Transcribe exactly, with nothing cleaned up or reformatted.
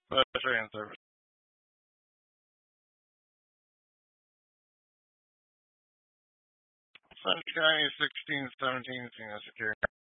Pedestrian service. Sunshine County, sixteen seventeen, senior security.